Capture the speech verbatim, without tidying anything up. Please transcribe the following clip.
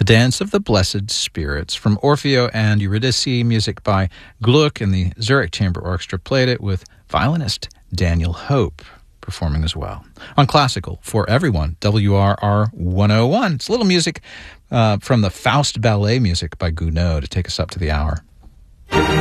Dance of the Blessed Spirits from Orfeo and Eurydice, music by Gluck, and the Zurich Chamber Orchestra played it with violinist Daniel Hope performing as well. On Classical for Everyone, W R R one oh one. It's a little music uh, from the Faust Ballet music by Gounod to take us up to the hour.